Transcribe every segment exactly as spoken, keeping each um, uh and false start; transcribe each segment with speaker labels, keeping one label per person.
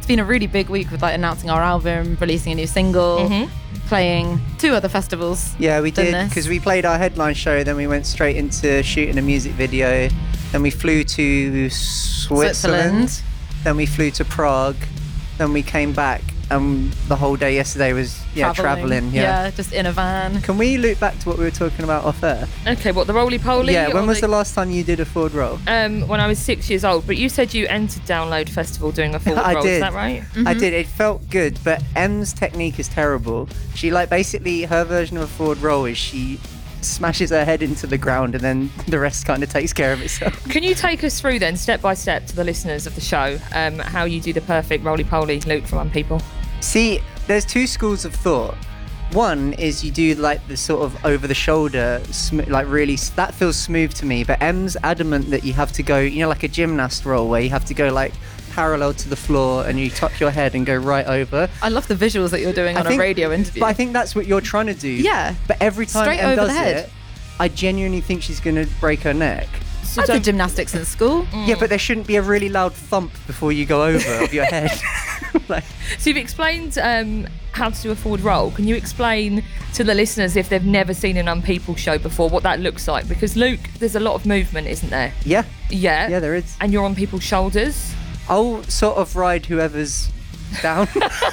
Speaker 1: it's been a really big week with like announcing our album, releasing a new single, mm-hmm. playing two other festivals.
Speaker 2: Yeah, we did, because we played our headline show, then we went straight into shooting a music video, then we flew to Switzerland, Switzerland. Then we flew to Prague, then we came back, and the whole day yesterday was yeah traveling,
Speaker 1: yeah. yeah just in a van.
Speaker 2: Can we loop back to what we were talking about off air?
Speaker 3: Okay, what, the roly-poly?
Speaker 2: Yeah, when was the... the last time you did a forward roll?
Speaker 3: Um, when I was six years old, but you said you entered Download Festival doing a forward
Speaker 2: I
Speaker 3: roll,
Speaker 2: did.
Speaker 3: Is that right?
Speaker 1: Mm-hmm.
Speaker 2: I did, it felt good, but Em's technique is terrible. She like, basically, her version of a forward roll is she smashes her head into the ground and then the rest kind of takes care of itself.
Speaker 3: Can you take us through then, step by step, to the listeners of the show, um, how you do the perfect roly-poly, Luke, for Unpeople?
Speaker 2: See, there's two schools of thought. One is you do like the sort of over the shoulder, sm- like really, that feels smooth to me. But Em's adamant that you have to go, you know, like a gymnast roll where you have to go like parallel to the floor and you tuck your head and go right over.
Speaker 1: I love the visuals that you're doing
Speaker 2: I
Speaker 1: on
Speaker 2: think,
Speaker 1: a radio interview.
Speaker 2: But I think that's what you're trying to do.
Speaker 1: Yeah.
Speaker 2: But every time
Speaker 1: Straight
Speaker 2: Em
Speaker 1: over
Speaker 2: does
Speaker 1: the head.
Speaker 2: it, I genuinely think she's going to break her neck.
Speaker 1: So I did gymnastics in school.
Speaker 3: Mm.
Speaker 2: Yeah, but there shouldn't be a really loud thump before you go over of your head. Like,
Speaker 3: so you've explained um, how to do a forward roll. Can you explain to the listeners, if they've never seen an Unpeople show before, what that looks like? Because Luke, there's a lot of movement, isn't there?
Speaker 2: Yeah.
Speaker 3: Yeah.
Speaker 2: Yeah, there is.
Speaker 3: And you're on people's shoulders.
Speaker 2: I'll sort of ride whoever's down.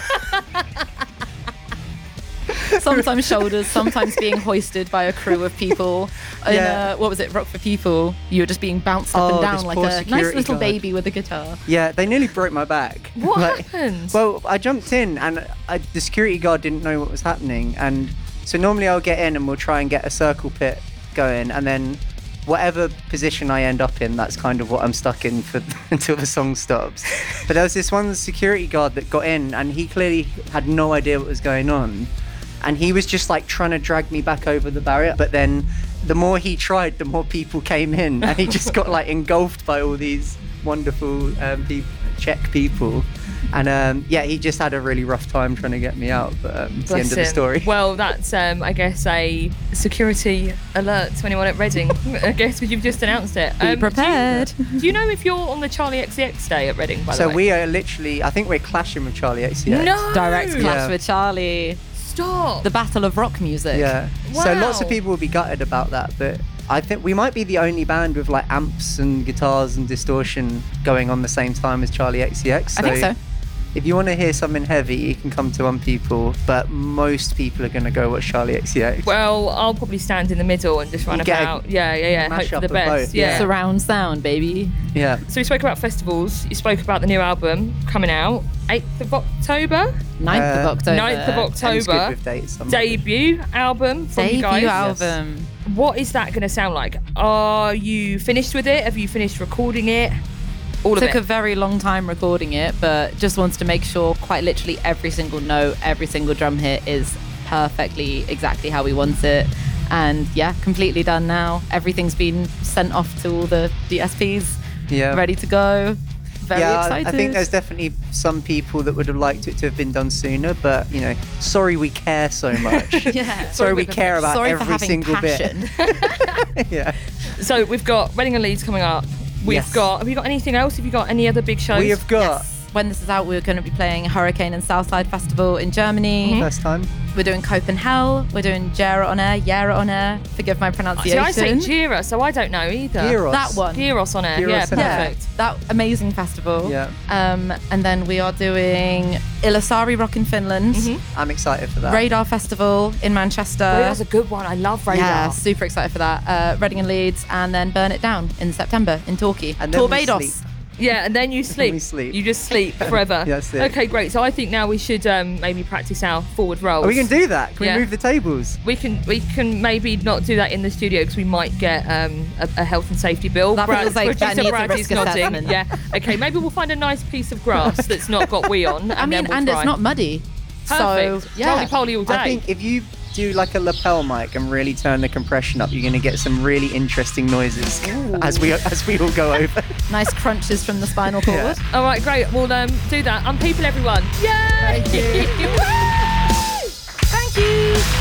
Speaker 1: Sometimes shoulders, sometimes being hoisted by a crew of people. In
Speaker 2: Yeah.
Speaker 1: uh, what was it, Rock for People? You were just being bounced up
Speaker 2: Oh,
Speaker 1: and down
Speaker 2: this
Speaker 1: like
Speaker 2: poor
Speaker 1: a nice
Speaker 2: security
Speaker 1: little
Speaker 2: guard.
Speaker 1: baby with a guitar.
Speaker 2: Yeah, they nearly broke my back.
Speaker 3: What
Speaker 2: Like,
Speaker 3: happened?
Speaker 2: Well, I jumped in and I, the security guard didn't know what was happening. And so normally I'll get in and we'll try and get a circle pit going. And then whatever position I end up in, that's kind of what I'm stuck in for until the song stops. But there was this one security guard that got in and he clearly had no idea what was going on. And he was just like trying to drag me back over the barrier. But then the more he tried, the more people came in. And he just got like engulfed by all these wonderful um, people, Czech people. And um, yeah, he just had a really rough time trying to get me out. But um, it's the end of the
Speaker 3: him.
Speaker 2: story.
Speaker 3: Well, that's, um, I guess, a security alert to anyone at Reading, I guess, because you've just announced it.
Speaker 1: Be
Speaker 3: Um,
Speaker 1: prepared.
Speaker 3: Do you, do you know if you're on the Charlie X C X day at Reading, by
Speaker 2: So
Speaker 3: the way?
Speaker 2: we are literally, I think we're clashing with Charlie X C X.
Speaker 3: No!
Speaker 1: Direct clash
Speaker 2: Yeah.
Speaker 1: with Charlie.
Speaker 3: Stop!
Speaker 1: The battle of rock music.
Speaker 2: Yeah.
Speaker 3: Wow.
Speaker 2: So lots of people will be gutted about that, but I think we might be the only band with like amps and guitars and distortion going on the same time as Charlie X C X.
Speaker 1: I think so.
Speaker 2: If you want to hear something heavy, you can come to Unpeople, but most people are going to go watch Charlie X C X.
Speaker 3: Well, I'll probably stand in the middle and just run
Speaker 2: You get a
Speaker 3: about. Yeah, yeah, yeah. Hope
Speaker 2: mash
Speaker 3: for
Speaker 2: up
Speaker 3: the
Speaker 2: of
Speaker 3: best.
Speaker 2: both,
Speaker 3: Yeah.
Speaker 2: yeah.
Speaker 1: Surround sound, baby.
Speaker 2: Yeah.
Speaker 3: So we spoke about festivals. You spoke about the new album coming out eighth of October.
Speaker 1: ninth
Speaker 2: Uh,
Speaker 1: of October.
Speaker 3: ninth of
Speaker 2: Em's good
Speaker 3: October.
Speaker 2: with dates. I'm not
Speaker 3: Debut album from you guys.
Speaker 1: Debut album.
Speaker 3: What is that going to sound like? Are you finished with it? Have you finished recording it? All of
Speaker 1: Took
Speaker 3: it.
Speaker 1: a very long time recording it, but just wanted to make sure quite literally every single note, every single drum hit is perfectly exactly how we want it. And yeah, completely done now. Everything's been sent off to all the D S Ps,
Speaker 2: Yeah.
Speaker 1: ready to go. Very
Speaker 2: yeah,
Speaker 1: excited.
Speaker 2: I think there's definitely some people that would have liked it to have been done sooner, but you know, sorry we care so much.
Speaker 1: Yeah.
Speaker 2: Sorry we care about
Speaker 1: Sorry for
Speaker 2: every
Speaker 1: having
Speaker 2: single
Speaker 1: passion.
Speaker 2: bit. Yeah.
Speaker 3: So we've got Reading and Leeds coming up. We've
Speaker 2: Yes.
Speaker 3: got. Have you got anything else? Have you got any other big shows?
Speaker 2: We have got
Speaker 1: When this is out, we're going to be playing Hurricane and Southside Festival in Germany.
Speaker 3: Mm-hmm.
Speaker 2: first time.
Speaker 1: We're doing Copenhagen. We're doing Jera on air, Yara on air. Forgive my
Speaker 3: See,
Speaker 1: pronunciation.
Speaker 3: I say Jira, so I don't know either.
Speaker 2: Gyros.
Speaker 1: That one.
Speaker 3: Gyros on air.
Speaker 2: Gyros
Speaker 3: yeah,
Speaker 2: on air.
Speaker 3: perfect.
Speaker 1: That amazing festival.
Speaker 2: Yeah.
Speaker 1: Um, and then we are doing Illasari Rock in Finland,
Speaker 3: Mm-hmm.
Speaker 2: I'm excited for that.
Speaker 1: Radar Festival in Manchester.
Speaker 3: Radar's a good one. I love Radar.
Speaker 1: Yeah, super excited for that. Uh, Reading and Leeds, and then Burn It Down in September in Torquay.
Speaker 2: And then we
Speaker 1: Torbados.
Speaker 2: sleep.
Speaker 3: Yeah, and then you sleep.
Speaker 2: we sleep.
Speaker 3: You just sleep forever.
Speaker 2: That's it.
Speaker 3: Okay, great. So I think now we should um, maybe practice our forward rolls.
Speaker 2: Are we going to do that? Can
Speaker 3: Yeah.
Speaker 2: we move the tables?
Speaker 3: We can we can maybe not do that in the studio because we might get um, a, a health and safety bill.
Speaker 1: That feels like that
Speaker 3: producer
Speaker 1: needs a
Speaker 3: Brad
Speaker 1: risk
Speaker 3: is nodding.
Speaker 1: assessment.
Speaker 3: Yeah. Okay. Maybe we'll find a nice piece of grass that's not got we on. And
Speaker 1: I mean,
Speaker 3: then we'll
Speaker 1: and
Speaker 3: try.
Speaker 1: it's not muddy.
Speaker 3: Perfect.
Speaker 1: So, yeah.
Speaker 3: Roly-poly all day.
Speaker 2: I think if you do like a lapel mic and really turn the compression up, you're going to get some really interesting noises as we as we all go over.
Speaker 1: Nice crunches from the spinal cord.
Speaker 2: Yeah.
Speaker 3: All right, great. We'll um, do that. Unpeople everyone. Yay!
Speaker 2: Thank you.
Speaker 3: Woo!
Speaker 1: Thank you.